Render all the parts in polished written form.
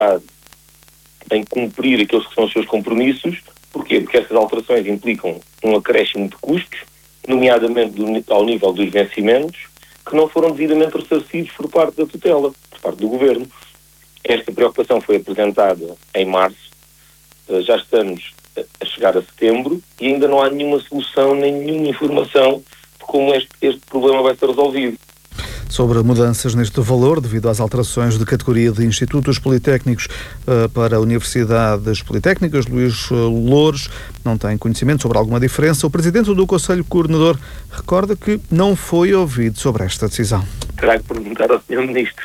em cumprir aqueles que são os seus compromissos. Porquê? Porque essas alterações implicam um acréscimo de custos, nomeadamente ao nível dos vencimentos, que não foram devidamente ressarcidos por parte da tutela, por parte do Governo. Esta preocupação foi apresentada em março, já estamos a chegar a setembro e ainda não há nenhuma solução, nem nenhuma informação de como este problema vai ser resolvido. Sobre mudanças neste valor, devido às alterações de categoria de institutos politécnicos para universidades politécnicas, Luís Loures não tem conhecimento sobre alguma diferença. O presidente do Conselho Coordenador recorda que não foi ouvido sobre esta decisão. Terá que perguntar ao Sr. Ministro.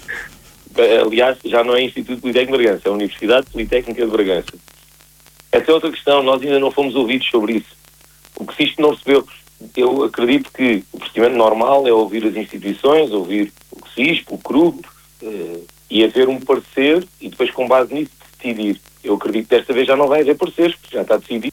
Aliás, já não é Instituto Politécnico de Bragança, é a Universidade Politécnica de Bragança. Essa é outra questão, nós ainda não fomos ouvidos sobre isso. O que isto não recebeu. Eu acredito que o procedimento normal é ouvir as instituições, ouvir o CSISP, o CRUP, e haver um parecer e depois, com base nisso, decidir. Eu acredito que desta vez já não vai haver pareceres, porque já está decidido.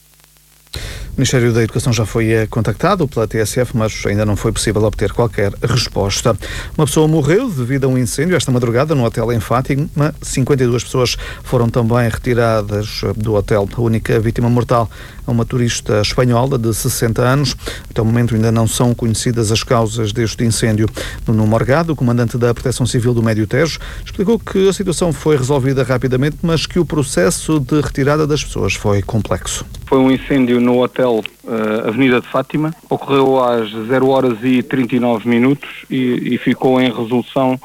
O Ministério da Educação já foi contactado pela TSF, mas ainda não foi possível obter qualquer resposta. Uma pessoa morreu devido a um incêndio esta madrugada no hotel em Fátima. 52 pessoas foram também retiradas do hotel. A única vítima mortal é uma turista espanhola de 60 anos. Até o momento ainda não são conhecidas as causas deste incêndio. Nuno Morgado, o comandante da Proteção Civil do Médio Tejo, explicou que a situação foi resolvida rapidamente, mas que o processo de retirada das pessoas foi complexo. Foi um incêndio no hotel Avenida de Fátima, ocorreu às 0h39 e ficou em resolução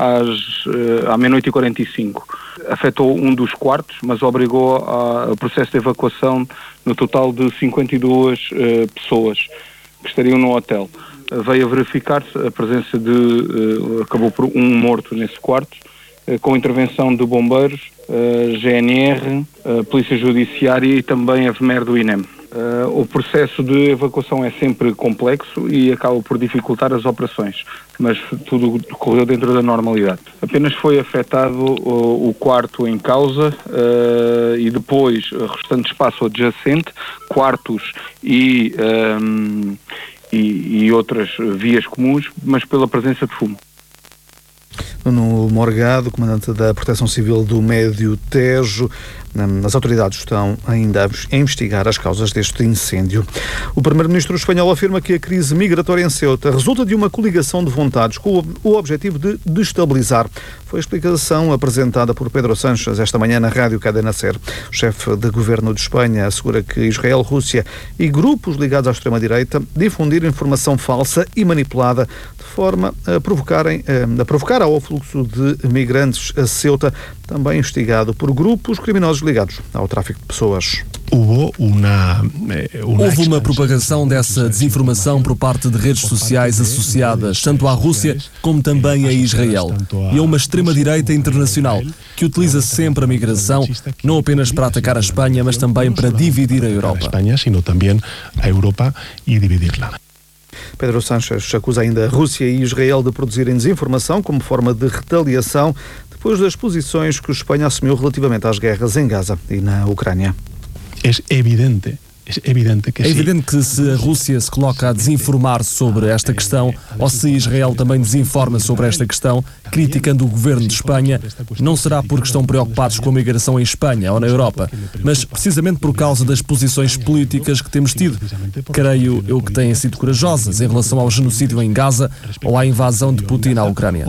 à meia-noite e 45. Afetou um dos quartos, mas obrigou ao processo de evacuação no total de 52 pessoas que estariam no hotel. Veio a verificar-se a presença acabou por um morto nesse quarto, com intervenção de bombeiros, GNR, Polícia Judiciária e também a VMER do INEM. O processo de evacuação é sempre complexo e acaba por dificultar as operações, mas tudo correu dentro da normalidade. Apenas foi afetado o quarto em causa e depois o restante espaço adjacente, quartos e outras vias comuns, mas pela presença de fumo. Nuno Morgado, comandante da Proteção Civil do Médio Tejo. As autoridades estão ainda a investigar as causas deste incêndio. O primeiro-ministro espanhol afirma que a crise migratória em Ceuta resulta de uma coligação de vontades com o objetivo de destabilizar. Foi a explicação apresentada por Pedro Sánchez esta manhã na Rádio Cadena Ser. O chefe de governo de Espanha assegura que Israel, Rússia e grupos ligados à extrema-direita difundiram informação falsa e manipulada de forma a provocar ao fluxo de migrantes a Ceuta, também investigado por grupos criminosos ligados ao tráfico de pessoas. Houve uma propagação dessa desinformação por parte de redes sociais associadas tanto à Rússia como também a Israel e a uma extrema-direita internacional que utiliza sempre a migração não apenas para atacar a Espanha, mas também para dividir a Europa. Pedro Sánchez acusa ainda a Rússia e Israel de produzirem desinformação como forma de retaliação depois das posições que a Espanha assumiu relativamente às guerras em Gaza e na Ucrânia. É evidente que se a Rússia se coloca a desinformar sobre esta questão ou se Israel também desinforma sobre esta questão, criticando o governo de Espanha, não será porque estão preocupados com a migração em Espanha ou na Europa, mas precisamente por causa das posições políticas que temos tido. Creio eu que têm sido corajosas em relação ao genocídio em Gaza ou à invasão de Putin à Ucrânia.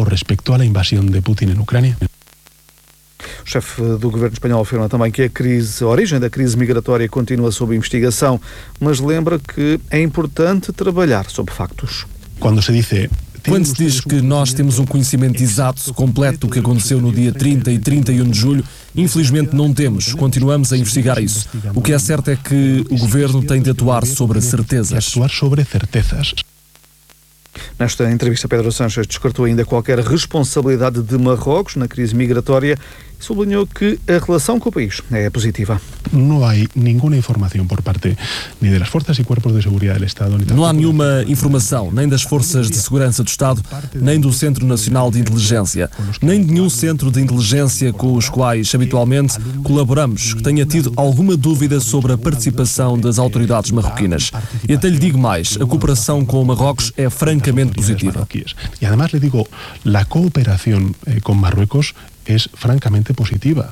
O chefe do governo espanhol afirma também que a origem da crise migratória continua sob investigação, mas lembra que é importante trabalhar sobre factos. Quando se diz que nós temos um conhecimento exato, completo do que aconteceu no dia 30 e 31 de julho, infelizmente não temos. Continuamos a investigar isso. O que é certo é que o governo tem de atuar sobre certezas. Nesta entrevista, Pedro Sánchez descartou ainda qualquer responsabilidade de Marrocos na crise migratória e sublinhou que a relação com o país é positiva. Não há nenhuma informação por parte nem das forças e corpos de segurança do Estado. Não há nenhuma informação, nem das forças de segurança do Estado, nem do Centro Nacional de Inteligência, nem de nenhum centro de inteligência com os quais habitualmente colaboramos, que tenha tido alguma dúvida sobre a participação das autoridades marroquinas. E até lhe digo mais, a cooperação com o Marrocos é francamente positiva. Y además le digo, la cooperación con Marruecos é francamente positiva.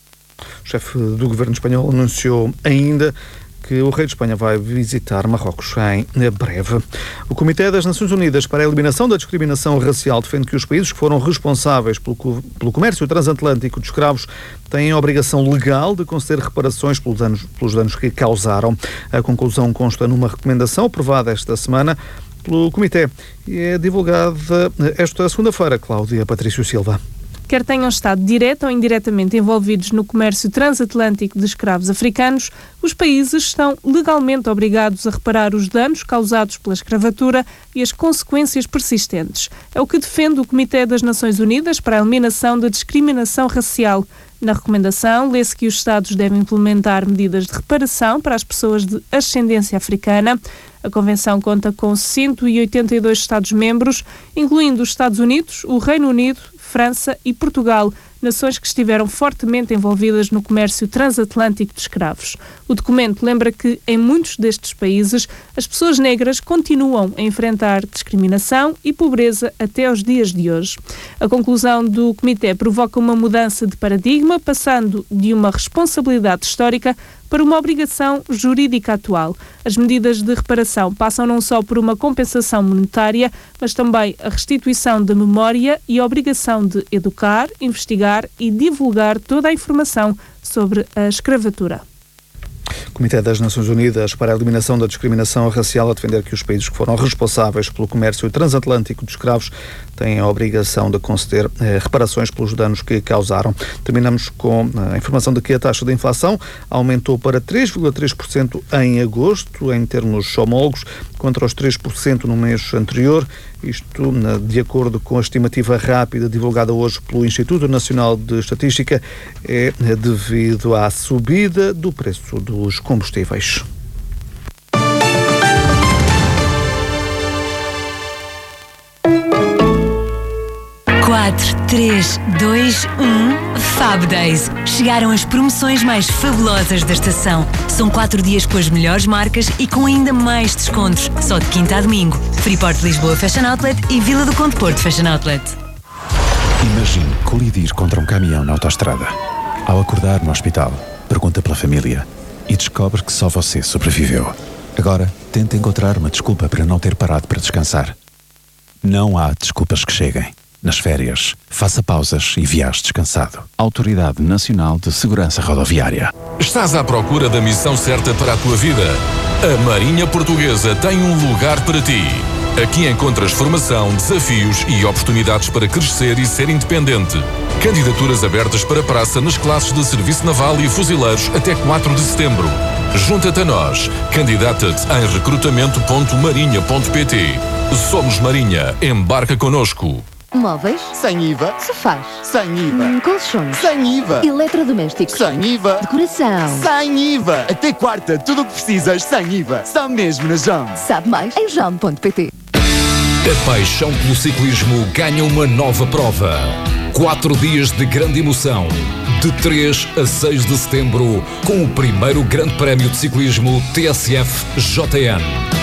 O chefe do governo espanhol anunciou ainda que o rei de Espanha vai visitar Marrocos em breve. O Comitê das Nações Unidas para a Eliminação da Discriminação Racial defende que os países que foram responsáveis pelo comércio transatlântico de escravos têm a obrigação legal de conceder reparações pelos danos que causaram. A conclusão consta numa recomendação aprovada esta semana pelo Comitê e é divulgada esta segunda-feira. Cláudia Patrício Silva. Quer tenham estado direta ou indiretamente envolvidos no comércio transatlântico de escravos africanos, os países estão legalmente obrigados a reparar os danos causados pela escravatura e as consequências persistentes. É o que defende o Comitê das Nações Unidas para a Eliminação da Discriminação Racial. Na recomendação, lê-se que os Estados devem implementar medidas de reparação para as pessoas de ascendência africana. A Convenção conta com 182 Estados-membros, incluindo os Estados Unidos, o Reino Unido, França e Portugal, nações que estiveram fortemente envolvidas no comércio transatlântico de escravos. O documento lembra que, em muitos destes países, as pessoas negras continuam a enfrentar discriminação e pobreza até aos dias de hoje. A conclusão do Comitê provoca uma mudança de paradigma, passando de uma responsabilidade histórica para uma obrigação jurídica atual. As medidas de reparação passam não só por uma compensação monetária, mas também a restituição da memória e a obrigação de educar, investigar e divulgar toda a informação sobre a escravatura. O Comitê das Nações Unidas para a Eliminação da Discriminação Racial a defender que os países que foram responsáveis pelo comércio transatlântico de escravos têm a obrigação de conceder reparações pelos danos que causaram. Terminamos com a informação de que a taxa de inflação aumentou para 3,3% em agosto, em termos homólogos, contra os 3% no mês anterior. Isto de acordo com a estimativa rápida divulgada hoje pelo Instituto Nacional de Estatística, é devido à subida do preço dos combustíveis. Quatro, 3, 2, 1, Fab Days. Chegaram as promoções mais fabulosas da estação. São 4 dias com as melhores marcas e com ainda mais descontos. Só de quinta a domingo. Freeport Lisboa Fashion Outlet e Vila do Conde Porto Fashion Outlet. Imagine colidir contra um caminhão na autoestrada. Ao acordar no hospital, pergunta pela família e descobre que só você sobreviveu. Agora, tente encontrar uma desculpa para não ter parado para descansar. Não há desculpas que cheguem. Nas férias, faça pausas e viaje descansado. Autoridade Nacional de Segurança Rodoviária. Estás à procura da missão certa para a tua vida? A Marinha Portuguesa tem um lugar para ti. Aqui encontras formação, desafios e oportunidades para crescer e ser independente. Candidaturas abertas para praça nas classes de Serviço Naval e Fuzileiros até 4 de setembro. Junta-te a nós. Candidata-te em recrutamento.marinha.pt. Somos Marinha. Embarca connosco. Móveis? Sem IVA. Sofás? Sem IVA. Colchões? Sem IVA. Eletrodomésticos? Sem IVA. Decoração? Sem IVA. Até quarta, tudo o que precisas sem IVA. Só mesmo na JOM. Sabe mais em JOM.pt. A paixão pelo ciclismo ganha uma nova prova. 4 dias de grande emoção. De 3 a 6 de setembro, com o primeiro grande prémio de ciclismo TSF JN.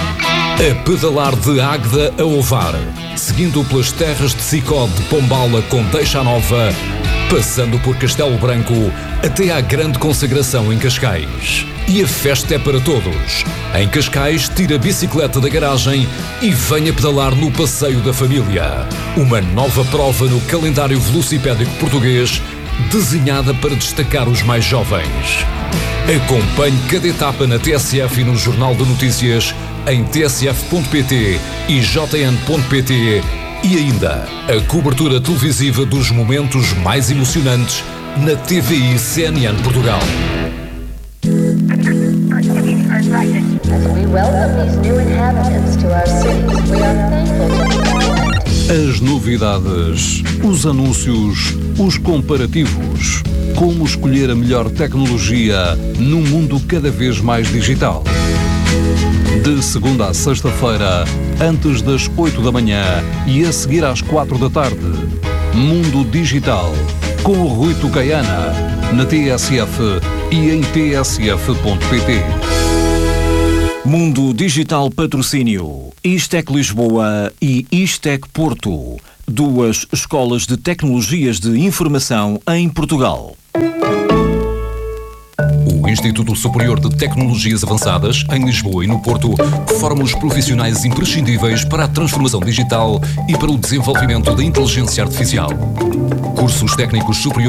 A pedalar de Águeda a Ovar, seguindo pelas terras de Sicó de Pombala com Deixa Nova, passando por Castelo Branco até à grande consagração em Cascais. E a festa é para todos. Em Cascais, tira a bicicleta da garagem e venha pedalar no Passeio da Família. Uma nova prova no calendário velocipédico português, desenhada para destacar os mais jovens. Acompanhe cada etapa na TSF e no Jornal de Notícias, em tsf.pt e jn.pt, e ainda a cobertura televisiva dos momentos mais emocionantes na TVI CNN Portugal. As novidades, os anúncios, os comparativos. Como escolher a melhor tecnologia num mundo cada vez mais digital. De segunda a sexta-feira, antes das 8 da manhã e a seguir às 4 da tarde. Mundo Digital, com o Rui Tucaiana, na TSF e em tsf.pt. Mundo Digital Patrocínio, Istec Lisboa e Istec Porto. 2 escolas de tecnologias de informação em Portugal. O Instituto Superior de Tecnologias Avançadas, em Lisboa e no Porto, forma os profissionais imprescindíveis para a transformação digital e para o desenvolvimento da inteligência artificial. Cursos técnicos superiores